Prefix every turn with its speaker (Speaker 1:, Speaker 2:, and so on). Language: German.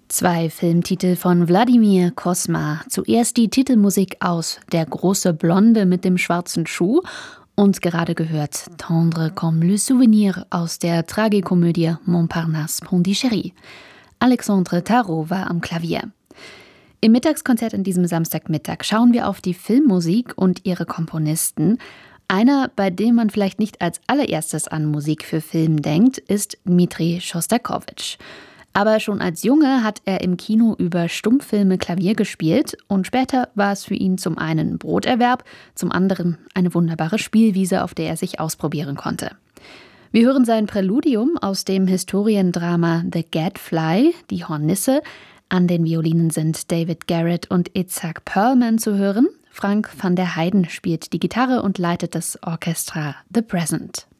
Speaker 1: Zwei Filmtitel von Wladimir Kosma. Zuerst die Titelmusik aus Der große Blonde mit dem schwarzen Schuh und gerade gehört Tendre comme le souvenir aus der Tragikomödie Montparnasse Pondichéry. Alexandre Tarot war am Klavier. Im Mittagskonzert an diesem Samstagmittag schauen wir auf die Filmmusik und ihre Komponisten. Einer, bei dem man vielleicht nicht als allererstes an Musik für Film denkt, ist Dmitri Schostakowitsch. Aber schon als Junge hat er im Kino über Stummfilme Klavier gespielt und später war es für ihn zum einen Broterwerb, zum anderen eine wunderbare Spielwiese, auf der er sich ausprobieren konnte. Wir hören sein Präludium aus dem Historiendrama The Gadfly, die Hornisse. An den Violinen sind David Garrett und Itzhak Perlman zu hören. Frank van der Heijden spielt die Gitarre und leitet das Orchestra The Present.